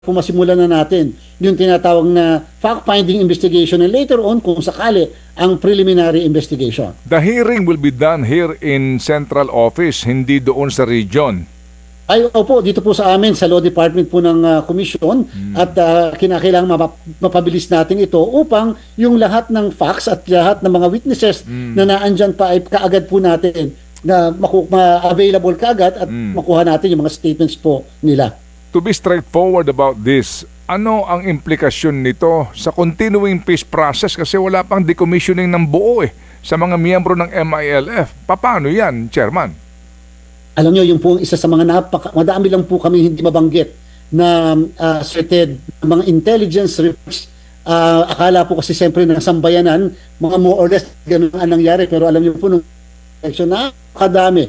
po masimulan na natin yung tinatawag na fact-finding investigation and later on kung sakali ang preliminary investigation. The hearing will be done here in Central Office, hindi doon sa region. Ay, opo, dito po sa amin, sa Law Department po ng Commission at kinakailangan mapabilis natin ito upang yung lahat ng facts at lahat ng mga witnesses na naandyan pa ay kaagad po natin na ma-available kaagad at makuha natin yung mga statements po nila. To be straightforward about this, ano ang implikasyon nito sa continuing peace process kasi wala pang decommissioning ng buo sa mga miyembro ng MILF? Paano yan, Chairman? Alam nyo, yung po isa sa mga madami lang po kami hindi mabanggit na certain mga intelligence reports. Akala po kasi siyempre ng sambayanan, mga more or less ganun ang nangyari. Pero alam nyo po nung election na kadami.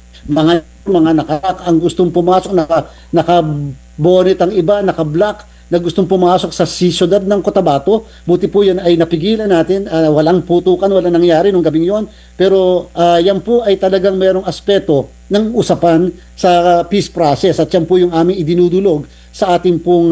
Mga ang gustong pumasok, naka-bonnet ang iba, naka-black, na gustong pumasok sa siyudad ng Cotabato. Buti po yan ay napigilan natin. Walang putukan, walang nangyari nung gabing yon. Pero yan po ay talagang mayroong aspeto ng usapan sa peace process. At yan po yung aming idinudulog sa ating pong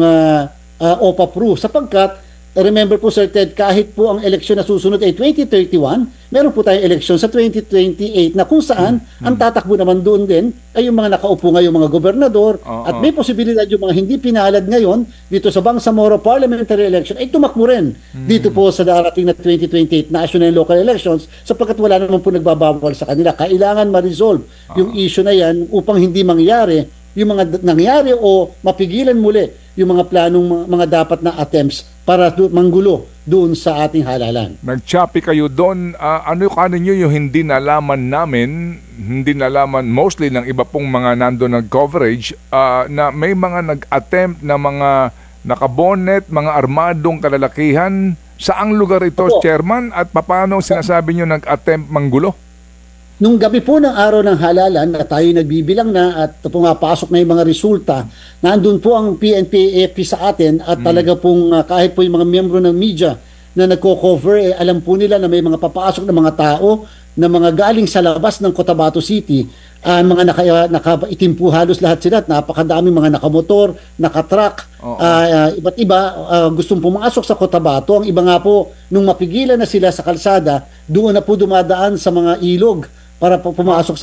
OPA-PRU. Sapagkat, remember po Sir Ted, kahit po ang eleksyon na susunod ay 2031, meron po tayong eleksyon sa 2028 na kung saan ang tatakbo naman doon din ay yung mga nakaupo ngayong mga gobernador at may posibilidad yung mga hindi pinalad ngayon dito sa Bangsamoro parliamentary election ay tumakbo rin dito po sa darating na 2028 national and local elections sapagkat wala naman po nagbabawal sa kanila. Kailangan ma-resolve yung issue na yan upang hindi mangyari yung mga nangyari o mapigilan muli yung mga planong mga dapat na attempts para manggulo doon sa ating halalan. Nag-choppy kayo doon. Ano nyo yung hindi nalaman namin, hindi nalaman mostly ng iba pong mga nandun nag-coverage na may mga nag-attempt na mga nakabonet, mga armadong kalalakihan. Saang lugar ito, Opo. Chairman? At paano sinasabi nyo nag-attempt manggulo? Nung gabi po ng araw ng halalan na tayo nagbibilang na at pumapasok na yung mga resulta, nandun po ang PNP-AFP sa atin at talaga pong kahit po yung mga miyembro ng media na nagko-cover, alam po nila na may mga papasok na mga tao na mga galing sa labas ng Cotabato City. Mga nakaitim po halos lahat sila at napakadaming mga nakamotor, nakatruck, iba't iba gustong pumasok sa Cotabato. Ang iba nga po, nung mapigilan na sila sa kalsada, doon na po dumadaan sa mga ilog para pumasok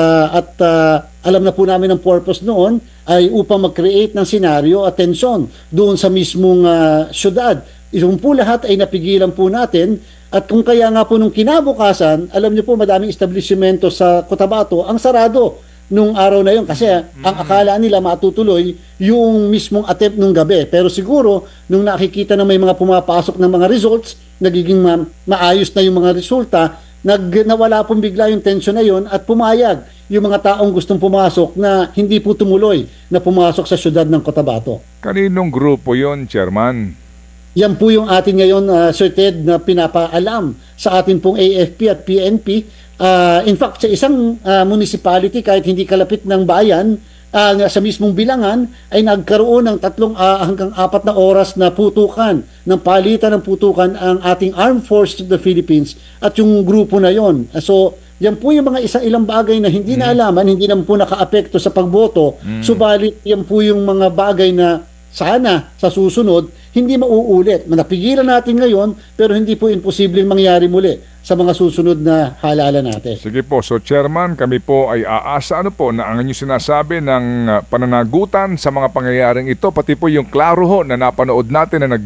at alam na po namin ang purpose noon ay upang mag-create ng senaryo at tensyon doon sa mismong syudad. Yung po lahat ay napigilan po natin at kung kaya nga po nung kinabukasan, alam niyo po madaming establishmento sa Cotabato ang sarado nung araw na yun kasi ang akala nila matutuloy yung mismong attempt nung gabi. Pero siguro nung nakikita na may mga pumapasok ng mga results, nagiging maayos na yung mga resulta, nawala pong bigla yung tension na yun at pumayag yung mga taong gustong pumasok na hindi po tumuloy na pumasok sa syudad ng Cotabato. Kaninong grupo yon, Chairman? Yan po yung atin ngayon, Sir Ted, na pinapaalam sa atin pong AFP at PNP. In fact, sa isang municipality, kahit hindi kalapit ng bayan, sa mismong bilangan, ay nagkaroon ng 3 hanggang 4 na oras na putukan, ng palitan ng putukan ang ating Armed Forces of the Philippines at yung grupo na yon. So, yan po yung mga ilang bagay na hindi naalaman, hindi naman po naka-apekto sa pagboto, subalit yan po yung mga bagay na sana sa susunod hindi mauulit. Napigilan natin ngayon pero hindi po imposibleng mangyari muli sa mga susunod na halalan natin. Sige po. So Chairman, kami po ay aasa na ang inyong sinasabi ng pananagutan sa mga pangyayaring ito, pati po yung klaro ho na napanood natin na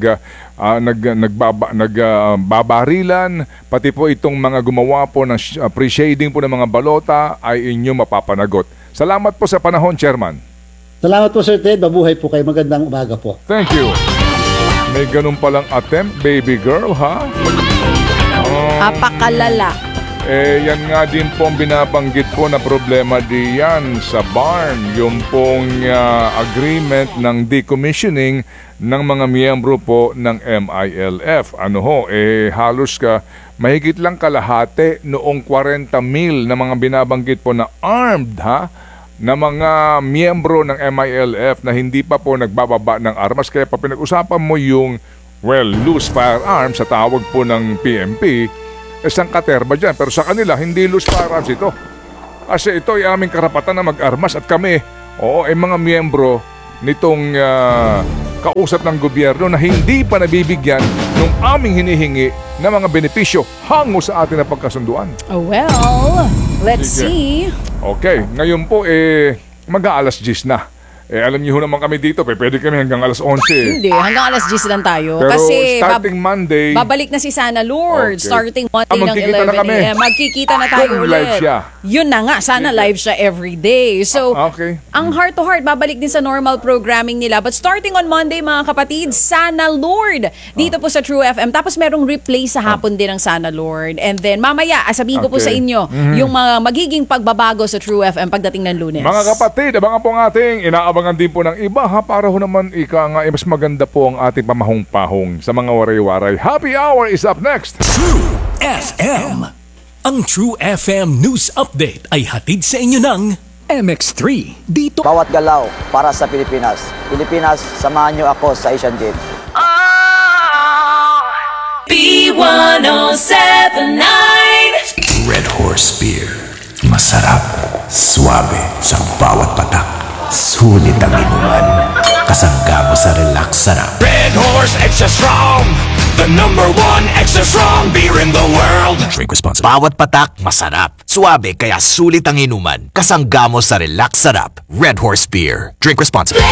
nagbabarilan, pati po itong mga gumawa po ng pre-shading po ng mga balota ay inyong mapapanagot. Salamat po sa panahon, Chairman. Salamat po Sir Ted, mabuhay po kayo. Magandang umaga po. Thank you. May ganun palang attempt, baby girl, ha? Apakalala. Yan nga din pong binabanggit po na problema diyan sa barn. Yung pong agreement ng decommissioning ng mga miyembro po ng MILF. Halos mahigit lang kalahati noong 40,000 na mga binabanggit po na armed, ha? Na mga miyembro ng MILF na hindi pa po nagbababa ng armas. Kaya pa pinag-usapan mo yung, loose firearms sa tawag po ng PMP, isang katerba dyan. Pero sa kanila, hindi loose firearms ito. Kasi ito ay aming karapatan na mag-armas at kami, mga miyembro nitong kausap ng gobyerno na hindi pa nabibigyan ng aming hinihingi na mga benepisyo hango sa atin na pagkasunduan. Oh, well, let's Sige. see. Okay, ngayon po mag-aalas 10 na. Alam niyo ho naman kami dito, pwede kami hanggang alas 11. Hindi, hanggang alas 10 lang tayo. Pero Kasi starting Monday, babalik na si Sana Lord. Okay. Starting Monday ng magkikita na 11 kami. a.m. Magkikita na tayo Kung ulit. live siya. Yun na nga, sana Sige. live siya every day. So, okay. ang Heart to Heart, babalik din sa normal programming nila. But starting on Monday, mga kapatid, Sana Lord. Dito po sa True FM. Tapos merong replay sa hapon din ng Sana Lord. And then mamaya, sabihin ko po Okay. sa inyo, yung mga magiging pagbabago sa True FM pagdating ng Lunes. Mga kapatid, abangan po ang ating inaabangan din po ng iba ha, para ho naman mas maganda po ang ating pamahong-pahong sa mga waray-waray. Happy Hour is up next! True FM. Ang True FM News Update ay hatid sa inyo ng MX3. Dito Bawat galaw para sa Pilipinas. Pilipinas, samahan niyo ako sa Asian Games. B1079 Red Horse Beer. Masarap, suabe sa bawat patak. Sulit ang inuman. Kasangga mo sa relax sarap. Red Horse Extra Strong, the #1 extra strong beer in the world. Drink responsibly. Bawat patak, masarap. Suabe kaya sulit ang inuman. Kasangga mo sa relax sarap. Red Horse Beer. Drink responsibly.